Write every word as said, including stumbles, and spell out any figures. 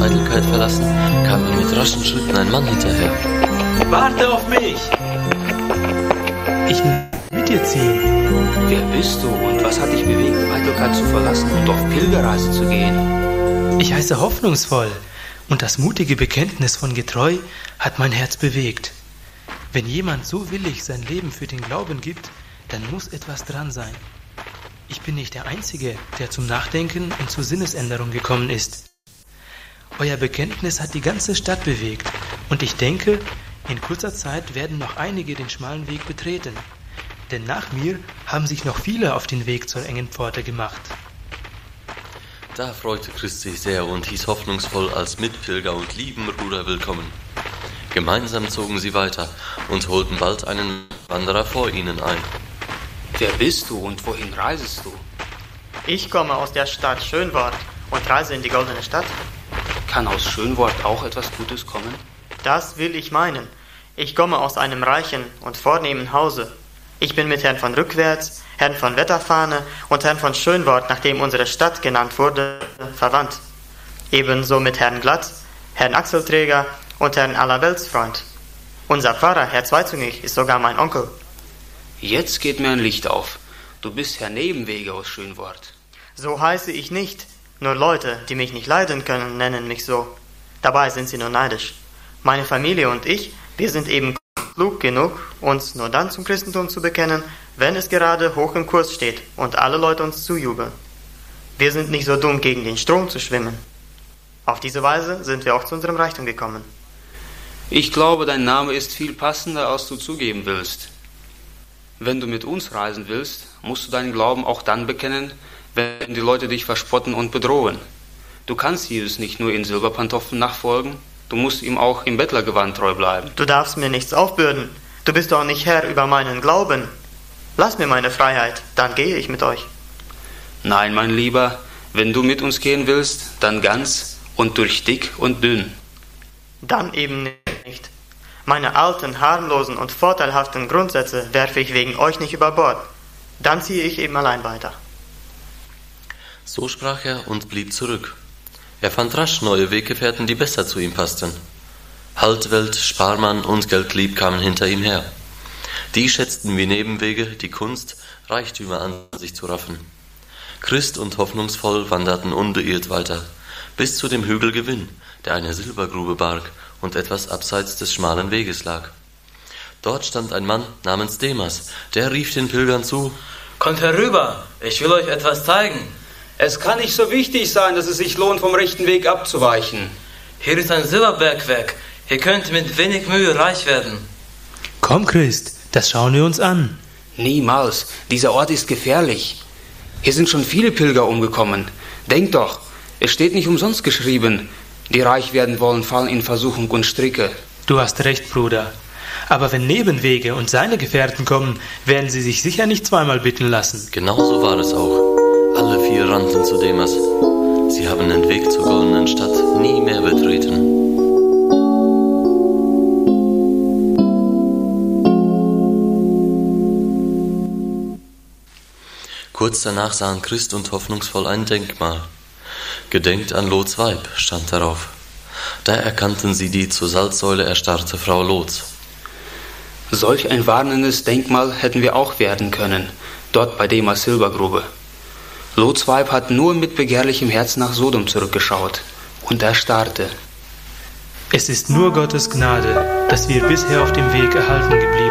Eitelkeit verlassen, kam ihm mit raschen Schritten ein Mann hinterher. Warte auf mich! Ich will mit dir ziehen. Wer bist du und was hat dich bewegt, Eitelkeit zu verlassen und auf Pilgerreise zu gehen? Ich heiße Hoffnungsvoll und das mutige Bekenntnis von Getreu hat mein Herz bewegt. Wenn jemand so willig sein Leben für den Glauben gibt, dann muss etwas dran sein. Ich bin nicht der Einzige, der zum Nachdenken und zur Sinnesänderung gekommen ist. Euer Bekenntnis hat die ganze Stadt bewegt und ich denke, in kurzer Zeit werden noch einige den schmalen Weg betreten. Denn nach mir haben sich noch viele auf den Weg zur engen Pforte gemacht. Da freute Christ sich sehr und hieß hoffnungsvoll als Mitpilger und lieben Bruder willkommen. Gemeinsam zogen sie weiter und holten bald einen Wanderer vor ihnen ein. Wer bist du und wohin reisest du? Ich komme aus der Stadt Schönwort und reise in die goldene Stadt. Kann aus Schönwort auch etwas Gutes kommen? Das will ich meinen. Ich komme aus einem reichen und vornehmen Hause. Ich bin mit Herrn von Rückwärts, Herrn von Wetterfahne und Herrn von Schönwort, nachdem unsere Stadt genannt wurde, verwandt. Ebenso mit Herrn Glatt, Herrn Achselträger und Herrn Allerweltsfreund. Unser Pfarrer, Herr Zweizüngig, ist sogar mein Onkel. Jetzt geht mir ein Licht auf. Du bist Herr Nebenwege aus Schönwort. So heiße ich nicht. Nur Leute, die mich nicht leiden können, nennen mich so. Dabei sind sie nur neidisch. Meine Familie und ich, wir sind eben klug genug, uns nur dann zum Christentum zu bekennen, wenn es gerade hoch im Kurs steht und alle Leute uns zujubeln. Wir sind nicht so dumm, gegen den Strom zu schwimmen. Auf diese Weise sind wir auch zu unserem Reichtum gekommen. Ich glaube, dein Name ist viel passender, als du zugeben willst. Wenn du mit uns reisen willst, musst du deinen Glauben auch dann bekennen, wenn die Leute dich verspotten und bedrohen. Du kannst Jesus nicht nur in Silberpantoffeln nachfolgen, du musst ihm auch im Bettlergewand treu bleiben. Du darfst mir nichts aufbürden. Du bist doch nicht Herr über meinen Glauben. Lass mir meine Freiheit, dann gehe ich mit euch. Nein, mein Lieber, wenn du mit uns gehen willst, dann ganz und durch dick und dünn. Dann eben nicht. Meine alten, harmlosen und vorteilhaften Grundsätze werfe ich wegen euch nicht über Bord. Dann ziehe ich eben allein weiter. So sprach er und blieb zurück. Er fand rasch neue Weggefährten, die besser zu ihm passten. Haltwelt, Sparmann und Geldlieb kamen hinter ihm her. Die schätzten wie Nebenwege die Kunst, Reichtümer an sich zu raffen. Christ und hoffnungsvoll wanderten unbeirrt weiter, bis zu dem Hügel Gewinn, der eine Silbergrube barg und etwas abseits des schmalen Weges lag. Dort stand ein Mann namens Demas, der rief den Pilgern zu: Kommt herüber, ich will euch etwas zeigen. Es kann nicht so wichtig sein, dass es sich lohnt, vom rechten Weg abzuweichen. Hier ist ein Silberbergwerk. Ihr könnt mit wenig Mühe reich werden. Komm, Christ, das schauen wir uns an. Niemals, dieser Ort ist gefährlich. Hier sind schon viele Pilger umgekommen. Denk doch, es steht nicht umsonst geschrieben, die reich werden wollen, fallen in Versuchung und Stricke. Du hast recht, Bruder. Aber wenn Nebenwege und seine Gefährten kommen, werden sie sich sicher nicht zweimal bitten lassen. Genau so war es auch. Alle vier rannten zu Demas. Sie haben den Weg zur goldenen Stadt nie mehr betreten. Kurz danach sahen Christ und hoffnungsvoll ein Denkmal. Gedenkt an Lots Weib, stand darauf. Da erkannten sie die zur Salzsäule erstarrte Frau Lots. Solch ein warnendes Denkmal hätten wir auch werden können, dort bei Demas Silbergrube. Lots Weib hat nur mit begehrlichem Herz nach Sodom zurückgeschaut und erstarrte. Es ist nur Gottes Gnade, dass wir bisher auf dem Weg erhalten geblieben sind.